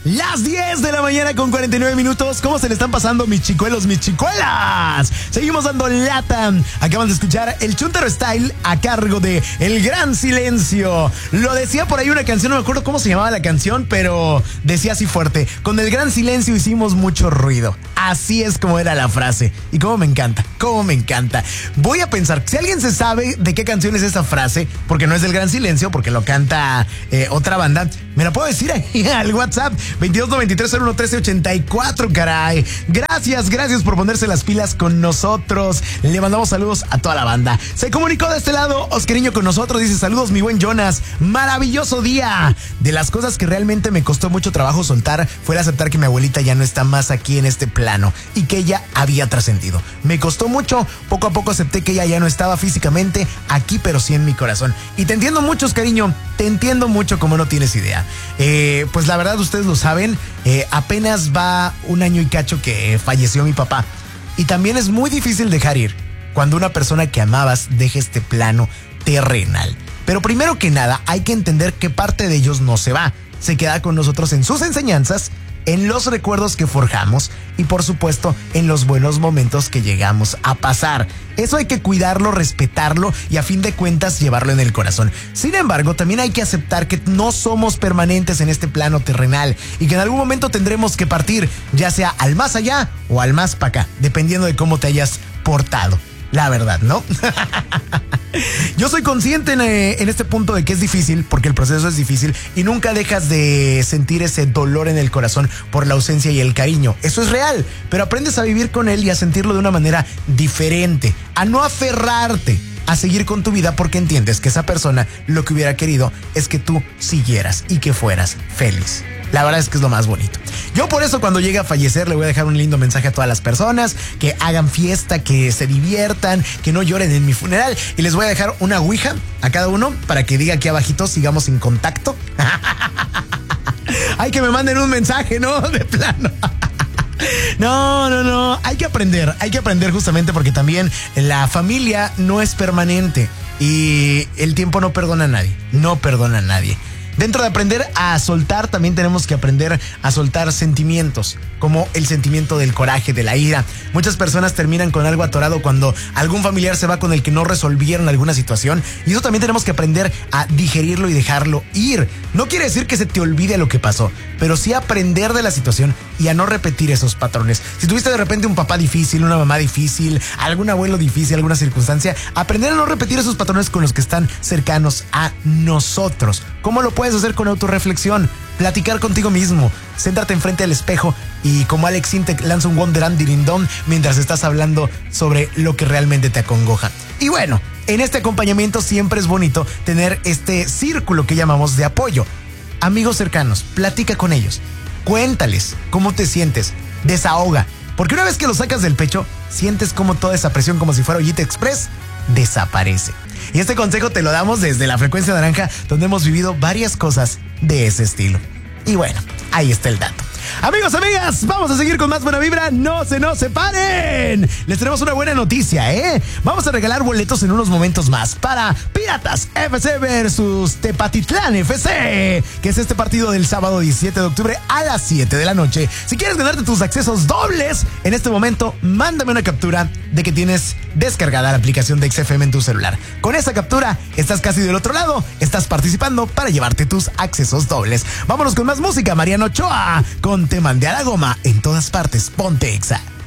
Las 10 de la mañana con 49 minutos. ¿Cómo se le están pasando mis chicuelos, mis chicuelas? Seguimos dando lata. Acaban de escuchar el Chuntaro Style a cargo de El Gran Silencio. Lo decía por ahí una canción, no me acuerdo cómo se llamaba la canción, pero decía así fuerte: con El Gran Silencio hicimos mucho ruido. Así es como era la frase. Y cómo me encanta, cómo me encanta. Voy a pensar, si alguien se sabe de qué canción es esa frase, porque no es del Gran Silencio, porque lo canta otra banda, me la puedo decir ahí al WhatsApp 2293-011384, caray. Gracias por ponerse las pilas con nosotros. Le mandamos saludos a toda la banda. Se comunicó de este lado Oscariño con nosotros. Dice: saludos, mi buen Jonas. Maravilloso día. De las cosas que realmente me costó mucho trabajo soltar fue el aceptar que mi abuelita ya no está más aquí en este plano y que ella había trascendido. Me costó mucho. Poco a poco acepté que ella ya no estaba físicamente aquí, pero sí en mi corazón. Y te entiendo mucho, Oscariño. Te entiendo mucho, como no tienes idea. Pues la verdad, ustedes lo saben, apenas va un año y cacho que falleció mi papá. Y también es muy difícil dejar ir cuando una persona que amabas deja este plano terrenal. Pero primero que nada, hay que entender que parte de ellos no se va. Se queda con nosotros en sus enseñanzas, en los recuerdos que forjamos y por supuesto en los buenos momentos que llegamos a pasar. Eso hay que cuidarlo, respetarlo y a fin de cuentas llevarlo en el corazón. Sin embargo, también hay que aceptar que no somos permanentes en este plano terrenal y que en algún momento tendremos que partir, ya sea al más allá o al más para acá, dependiendo de cómo te hayas portado. La verdad, ¿no? Yo soy consciente en este punto de que es difícil, porque el proceso es difícil y nunca dejas de sentir ese dolor en el corazón por la ausencia y el cariño. Eso es real, pero aprendes a vivir con él y a sentirlo de una manera diferente, a no aferrarte, a seguir con tu vida porque entiendes que esa persona lo que hubiera querido es que tú siguieras y que fueras feliz. La verdad es que es lo más bonito. Yo por eso cuando llegue a fallecer le voy a dejar un lindo mensaje a todas las personas, que hagan fiesta, que se diviertan, que no lloren en mi funeral, y les voy a dejar una ouija a cada uno para que diga aquí abajito: sigamos en contacto. Hay que me manden un mensaje, ¿no? De plano. No, hay que aprender justamente porque también la familia no es permanente y el tiempo no perdona a nadie. Dentro de aprender a soltar, también tenemos que aprender a soltar sentimientos, como el sentimiento del coraje, de la ira. Muchas personas terminan con algo atorado cuando algún familiar se va con el que no resolvieron alguna situación, y eso también tenemos que aprender a digerirlo y dejarlo ir. No quiere decir que se te olvide lo que pasó, pero sí aprender de la situación y a no repetir esos patrones. Si tuviste de repente un papá difícil, una mamá difícil, algún abuelo difícil, alguna circunstancia, aprender a no repetir esos patrones con los que están cercanos a nosotros. ¿Cómo lo puedes hacer? Con autorreflexión, platicar contigo mismo, séntate enfrente del espejo y como Alex Sintek lanza un Wonderland dirindón mientras estás hablando sobre lo que realmente te acongoja. Y bueno, en este acompañamiento siempre es bonito tener este círculo que llamamos de apoyo. Amigos cercanos, platica con ellos, cuéntales cómo te sientes, desahoga, porque una vez que lo sacas del pecho, sientes como toda esa presión, como si fuera Ollita Express, desaparece. Y este consejo te lo damos desde la Frecuencia Naranja, donde hemos vivido varias cosas de ese estilo. Y bueno, ahí está el dato. Amigos, amigas, vamos a seguir con más buena vibra. No se nos separen. Les tenemos una buena noticia, ¿eh? Vamos a regalar boletos en unos momentos más para Piratas FC versus Tepatitlán FC, que es este partido del sábado 17 de octubre a las 7 de la noche. Si quieres ganarte tus accesos dobles en este momento, mándame una captura de que tienes descargada la aplicación de XFM en tu celular. Con esa captura estás casi del otro lado, estás participando para llevarte tus accesos dobles. Vámonos con más música. Mariano Ochoa con Te Mandé a la Goma. En todas partes, ponte Exa.